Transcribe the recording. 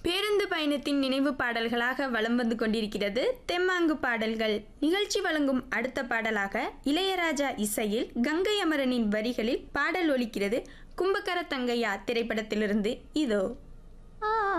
பேருந்து பயணத்தின் நினைவு பாடல்களாக வலம் வந்து கொண்டிருக்கிறது தெம்மாங்கு பாடல்கள். நிகழ்ச்சி வழங்கும் அடுத்த பாடலாக இளையராஜா இசையில் கங்கை அமரனின் வரிகளில் பாடல் ஒலிக்கிறது. கும்பகர தங்கையா திரைப்படத்திலிருந்து இதோ.